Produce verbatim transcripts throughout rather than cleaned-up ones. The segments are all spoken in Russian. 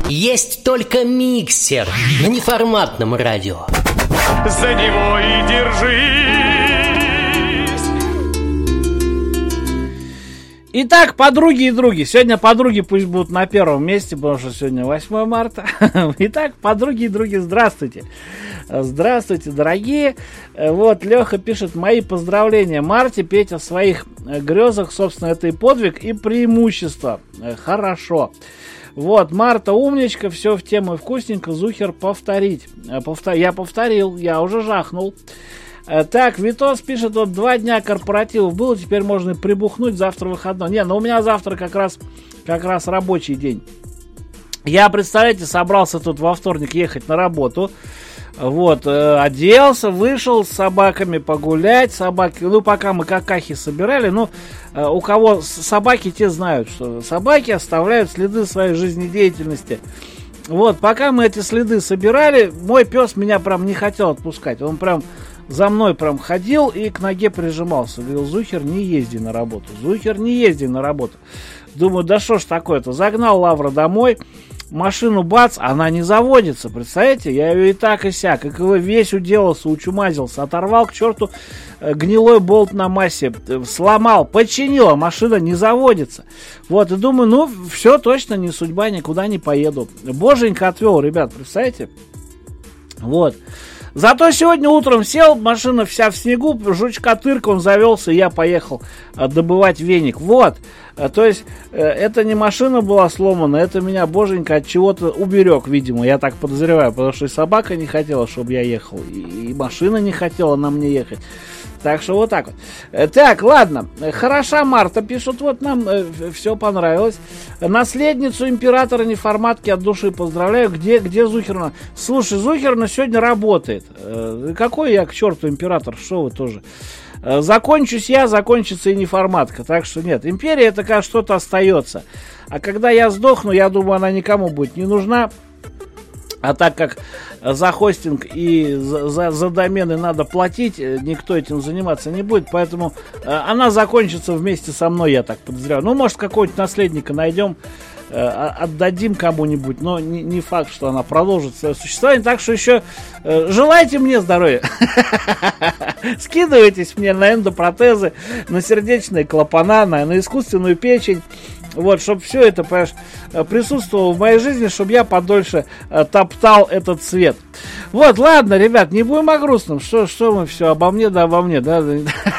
Есть только миксер на неформатном радио. За него и держись. Итак, подруги и други. Сегодня подруги пусть будут на первом месте, потому что сегодня восьмое марта. Итак, подруги и други, здравствуйте. Здравствуйте, дорогие. Вот, Леха пишет: мои поздравления Марте. Петя в своих грезах, собственно, это и подвиг, и преимущество. Хорошо. Вот, Марта умничка, все в тему и вкусненько. Зухер повторить. Повтор... Я повторил, я уже жахнул. Так, Витос пишет: вот два дня корпоративов было, теперь можно и прибухнуть, завтра выходной. Не, ну у меня завтра как раз, как раз рабочий день. Я, представляете, собрался тут во вторник ехать на работу. Вот, э, оделся, вышел с собаками погулять. Собаки, ну, пока мы какахи собирали, ну, э, у кого собаки, те знают, что собаки оставляют следы своей жизнедеятельности. Вот, пока мы эти следы собирали, мой пес меня прям не хотел отпускать. Он прям за мной прям ходил и к ноге прижимался. Говорил: Зухер, не езди на работу. Зухер, не езди на работу. Думаю, да что ж такое-то. Загнал Лавра домой. Машину бац, она не заводится, представляете? Я ее и так и сяк, как его весь уделался, учумазился, оторвал к черту гнилой болт на массе, сломал, починил, а машина не заводится. Вот, и думаю, ну, все точно не судьба, никуда не поеду. Боженька отвел, ребят, представляете? Вот. Зато сегодня утром сел, машина вся в снегу, жучка-тырка, он завелся, и я поехал добывать веник. Вот. То есть, это не машина была сломана, это меня Боженька от чего-то уберег, видимо, я так подозреваю, потому что и собака не хотела, чтобы я ехал, и машина не хотела на мне ехать. Так что вот так вот. Так, ладно. Хороша Марта, пишут, вот нам э, все понравилось. Наследницу императора неформатки от души поздравляю. Где, где Зухерна? Слушай, Зухерна сегодня работает. Э, какой я к черту император? Что вы тоже? Э, закончусь я, закончится и неформатка. Так что нет, империя это как что-то остается. А когда я сдохну, я думаю, она никому будет не нужна. А так как за хостинг и за, за, за домены надо платить, никто этим заниматься не будет, поэтому э, она закончится вместе со мной, я так подозреваю. Ну, может, какого-нибудь наследника найдем, э, отдадим кому-нибудь, но не, не факт, что она продолжит свое существование. Так что еще э, желайте мне здоровья. Скидывайтесь мне на эндопротезы, на сердечные клапана, на, на искусственную печень. Вот, чтобы все это, понимаешь, присутствовало в моей жизни, чтобы я подольше э, топтал этот цвет. Вот, ладно, ребят, не будем о грустном. Что, что мы все обо мне, да обо мне, да?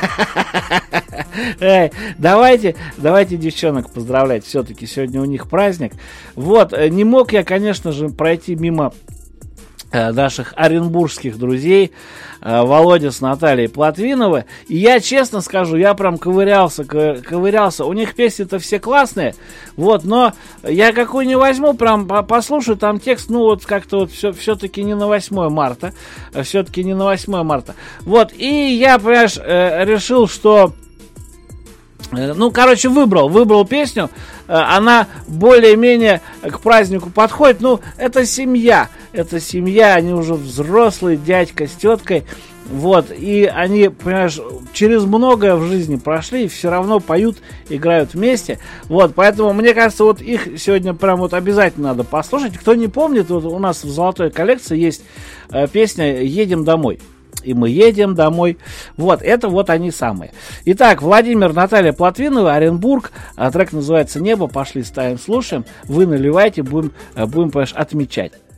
Эй, давайте, давайте девчонок поздравлять. Все-таки сегодня у них праздник. Вот, не мог я, конечно же, пройти мимо наших оренбургских друзей Володя с Натальей Плотвиновой. И я честно скажу, я прям ковырялся, ковырялся. У них песни-то все классные, вот, но я какую не возьму, прям послушаю, там текст, ну вот как-то вот все, все-таки не на восьмое марта, все-таки не на восьмое марта. Вот, и я, понимаешь, решил, что ну, короче, выбрал, выбрал песню, она более-менее к празднику подходит, ну, это семья, это семья, они уже взрослые, дядька с теткой, вот, и они, понимаешь, через многое в жизни прошли и все равно поют, играют вместе, вот, поэтому, мне кажется, вот их сегодня прям вот обязательно надо послушать. Кто не помнит, вот у нас в золотой коллекции есть э, песня «Едем домой». И мы едем домой. Вот, это вот они самые. Итак, Владимир, Наталья Плотвинова, Оренбург. Трек называется «Небо». Пошли, ставим, слушаем. Вы наливайте, будем, будем, понимаешь, отмечать.